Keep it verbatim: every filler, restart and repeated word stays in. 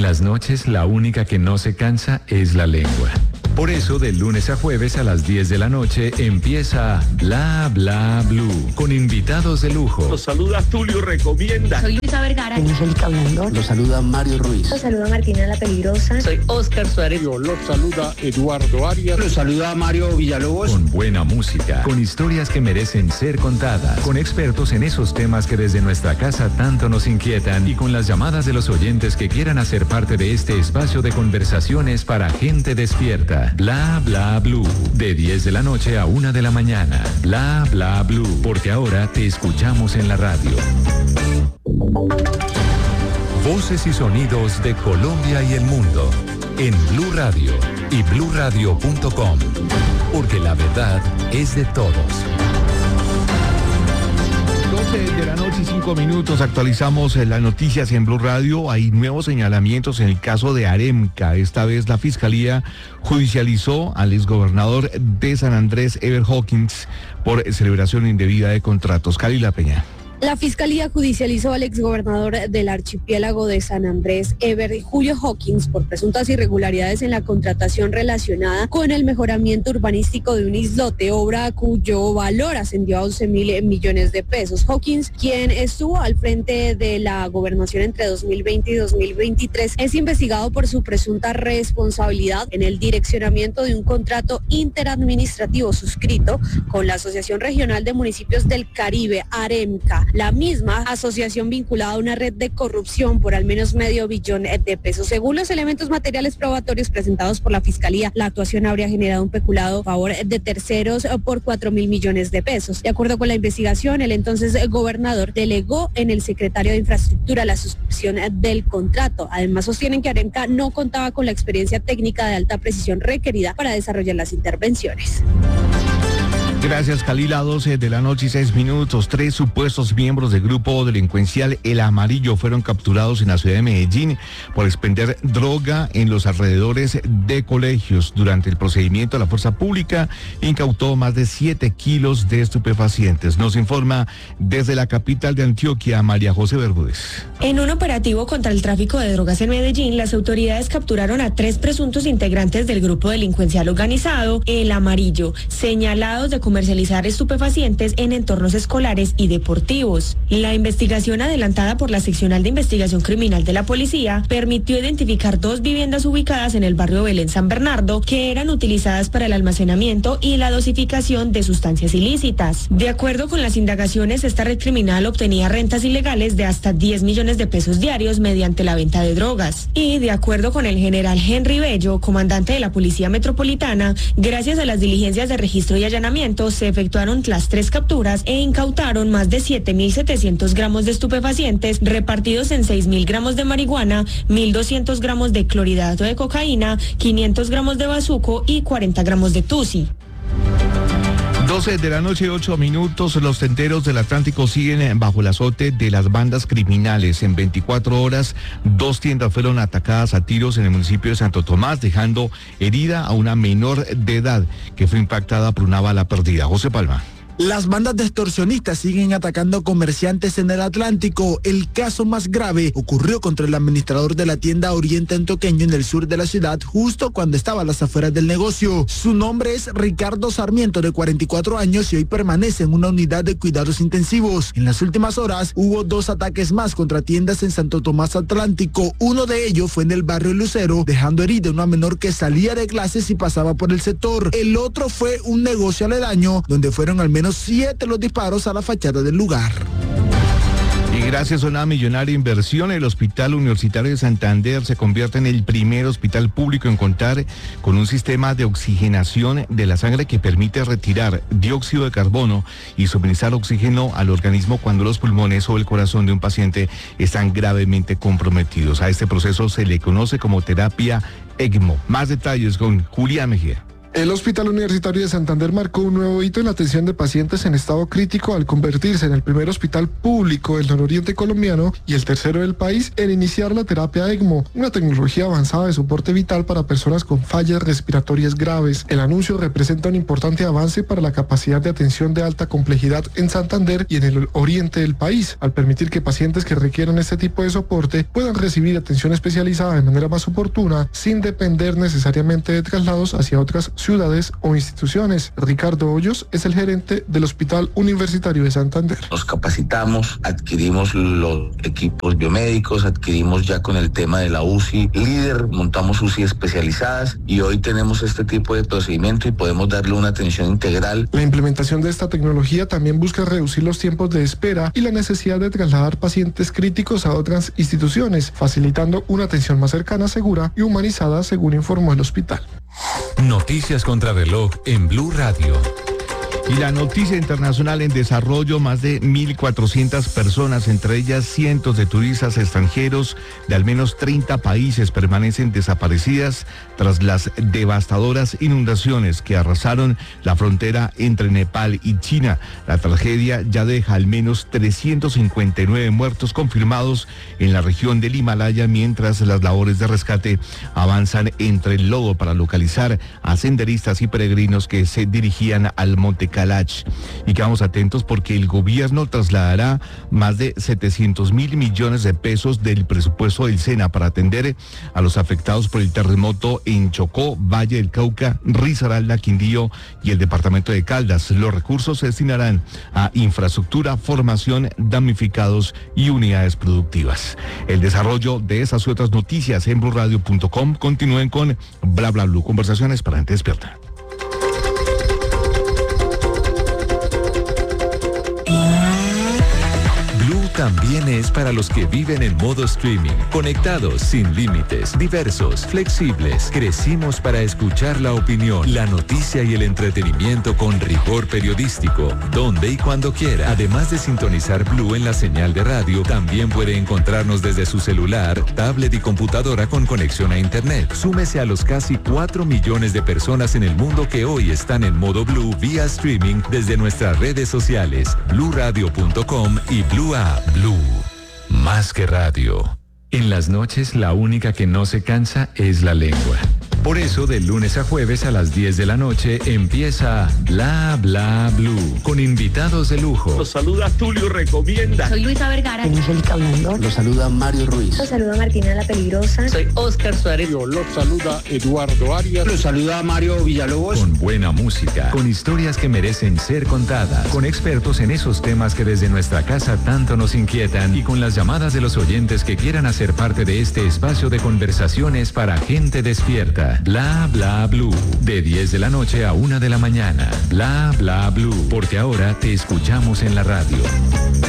las noches la única que no se cansa es la lengua. Por eso, de lunes a jueves a las diez de la noche empieza Bla Bla Blue, con invitados de lujo. Los saluda Tulio Recomienda. Soy Luisa Vergara. Angélica Blandón. Los saluda Mario Ruiz. Los saluda Martina La Peligrosa. Soy Oscar Suárez. Los saluda Eduardo Arias. Los saluda Mario Villalobos. Con buena música, con historias que merecen ser contadas, con expertos en esos temas que desde nuestra casa tanto nos inquietan y con las llamadas de los oyentes que quieran hacer parte de este espacio de conversaciones para gente despierta. Bla Bla Blue, de diez de la noche a una de la mañana. Bla Bla Blue, porque ahora te escuchamos en la radio. Voces y sonidos de Colombia y el mundo en Blue Radio y blue radio punto com, porque la verdad es de todos. doce de la noche y cinco minutos, actualizamos las noticias en Blue Radio. Hay nuevos señalamientos en el caso de Aremca. Esta vez la Fiscalía judicializó al exgobernador de San Andrés, Ever Hawkins, por celebración indebida de contratos. Cali La Peña. La Fiscalía judicializó al exgobernador del archipiélago de San Andrés, Ever Julio Hawkins, por presuntas irregularidades en la contratación relacionada con el mejoramiento urbanístico de un islote, obra cuyo valor ascendió a once mil millones de pesos. Hawkins, quien estuvo al frente de la gobernación entre dos mil veinte y dos mil veintitrés, es investigado por su presunta responsabilidad en el direccionamiento de un contrato interadministrativo suscrito con la Asociación Regional de Municipios del Caribe, Aremca, la misma asociación vinculada a una red de corrupción por al menos medio billón de pesos. Según los elementos materiales probatorios presentados por la Fiscalía, la actuación habría generado un peculado a favor de terceros por cuatro mil millones de pesos. De acuerdo con la investigación, el entonces gobernador delegó en el secretario de Infraestructura la suscripción del contrato. Además, sostienen que Aremca no contaba con la experiencia técnica de alta precisión requerida para desarrollar las intervenciones. Gracias, Calila. doce de la noche y seis minutos. Tres supuestos miembros del grupo delincuencial El Amarillo fueron capturados en la ciudad de Medellín por expender droga en los alrededores de colegios. Durante el procedimiento, la fuerza pública incautó más de siete kilos de estupefacientes. Nos informa desde la capital de Antioquia, María José Bermúdez. En un operativo contra el tráfico de drogas en Medellín, las autoridades capturaron a tres presuntos integrantes del grupo delincuencial organizado El Amarillo, señalados de comercializar estupefacientes en entornos escolares y deportivos. La investigación adelantada por la Seccional de Investigación Criminal de la Policía permitió identificar dos viviendas ubicadas en el barrio Belén San Bernardo que eran utilizadas para el almacenamiento y la dosificación de sustancias ilícitas. De acuerdo con las indagaciones, esta red criminal obtenía rentas ilegales de hasta diez millones de pesos diarios mediante la venta de drogas. Y de acuerdo con el general Henry Bello, comandante de la Policía Metropolitana, gracias a las diligencias de registro y allanamiento, se efectuaron las tres capturas e incautaron más de siete mil setecientos gramos de estupefacientes repartidos en seis mil gramos de marihuana, mil doscientos gramos de clorhidrato de cocaína, quinientos gramos de bazuco y cuarenta gramos de tusi. doce de la noche, ocho minutos. Los tenderos del Atlántico siguen bajo el azote de las bandas criminales. En veinticuatro horas, dos tiendas fueron atacadas a tiros en el municipio de Santo Tomás, dejando herida a una menor de edad que fue impactada por una bala perdida. José Palma. Las bandas de extorsionistas siguen atacando comerciantes en el Atlántico. El caso más grave ocurrió contra el administrador de la tienda Oriente Antioqueño en el sur de la ciudad, justo cuando estaba a las afueras del negocio. Su nombre es Ricardo Sarmiento, de cuarenta y cuatro años, y hoy permanece en una unidad de cuidados intensivos. En las últimas horas hubo dos ataques más contra tiendas en Santo Tomás Atlántico. Uno de ellos fue en el barrio Lucero, dejando herida a una menor que salía de clases y pasaba por el sector. El otro fue un negocio aledaño, donde fueron al menos siete los disparos a la fachada del lugar. Y gracias a una millonaria inversión, el Hospital Universitario de Santander se convierte en el primer hospital público en contar con un sistema de oxigenación de la sangre que permite retirar dióxido de carbono y suministrar oxígeno al organismo cuando los pulmones o el corazón de un paciente están gravemente comprometidos. A este proceso se le conoce como terapia ECMO. Más detalles con Julia Mejía. El Hospital Universitario de Santander marcó un nuevo hito en la atención de pacientes en estado crítico al convertirse en el primer hospital público del nororiente colombiano y el tercero del país en iniciar la terapia ECMO, una tecnología avanzada de soporte vital para personas con fallas respiratorias graves. El anuncio representa un importante avance para la capacidad de atención de alta complejidad en Santander y en el oriente del país, al permitir que pacientes que requieran este tipo de soporte puedan recibir atención especializada de manera más oportuna, sin depender necesariamente de traslados hacia otras ciudades o instituciones. Ricardo Hoyos es el gerente del Hospital Universitario de Santander. Nos capacitamos, adquirimos los equipos biomédicos, adquirimos ya con el tema de la U C I líder, montamos U C I especializadas y hoy tenemos este tipo de procedimiento y podemos darle una atención integral. La implementación de esta tecnología también busca reducir los tiempos de espera y la necesidad de trasladar pacientes críticos a otras instituciones, facilitando una atención más cercana, segura y humanizada, según informó el hospital. Noticias contra reloj en Blue Radio. Y la noticia internacional en desarrollo, más de mil cuatrocientas personas, entre ellas cientos de turistas extranjeros de al menos treinta países, permanecen desaparecidas tras las devastadoras inundaciones que arrasaron la frontera entre Nepal y China. La tragedia ya deja al menos trescientos cincuenta y nueve muertos confirmados en la región del Himalaya, mientras las labores de rescate avanzan entre el lodo para localizar a senderistas y peregrinos que se dirigían al Monte Kalach. Y quedamos atentos porque el gobierno trasladará más de setecientos mil millones de pesos del presupuesto del SENA para atender a los afectados por el terremoto en Chocó, Valle del Cauca, Risaralda, Quindío y el departamento de Caldas. Los recursos se destinarán a infraestructura, formación, damnificados y unidades productivas. El desarrollo de esas y otras noticias en blue radio punto com. Continúen con Bla Bla Blue, conversaciones para gente despierta. También es para los que viven en modo streaming, conectados, sin límites, diversos, flexibles. Crecimos para escuchar la opinión, la noticia y el entretenimiento con rigor periodístico, donde y cuando quiera. Además de sintonizar Blue en la señal de radio, también puede encontrarnos desde su celular, tablet y computadora con conexión a internet. Súmese a los casi cuatro millones de personas en el mundo que hoy están en modo Blue vía streaming desde nuestras redes sociales, blue radio punto com y Blue App. Blue, más que radio. En las noches la única que no se cansa es la lengua. Por eso, de lunes a jueves a las diez de la noche empieza Bla Bla Blue, con invitados de lujo. Los saluda Tulio Recomienda. Soy Luisa Vergara. Angélica Blandón. Los saluda Mario Ruiz. Los saluda Martina la Peligrosa. Soy Oscar Suárez. Los saluda Eduardo Arias. Los saluda Mario Villalobos. Con buena música, con historias que merecen ser contadas, con expertos en esos temas que desde nuestra casa tanto nos inquietan y con las llamadas de los oyentes que quieran hacer parte de este espacio de conversaciones para gente despierta. Bla Bla Blue, de diez de la noche a una de la mañana. Bla Bla Blue, porque ahora te escuchamos en la radio.